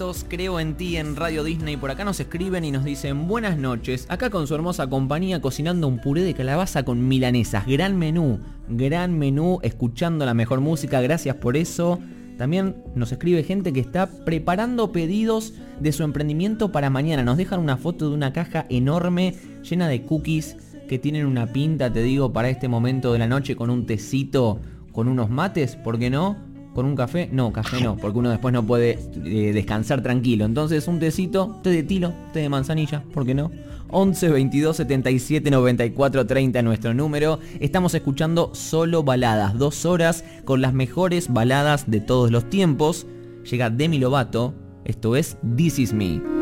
Santos, creo en ti en Radio Disney. Por acá nos escriben y nos dicen buenas noches. Acá con su hermosa compañía cocinando un puré de calabaza con milanesas. Gran menú, escuchando la mejor música. Gracias por eso. También nos escribe gente que está preparando pedidos de su emprendimiento para mañana. Nos dejan una foto de una caja enorme llena de cookies que tienen una pinta, te digo, para este momento de la noche con un tecito, con unos mates, ¿por qué no? ¿Con un café? No, café no, porque uno después no puede descansar tranquilo. Entonces un tecito, té de tilo, té de manzanilla, ¿por qué no? 11 22 77 94 30 nuestro número. Estamos escuchando solo baladas, 2 horas con las mejores baladas de todos los tiempos. Llega Demi Lovato, esto es This Is Me.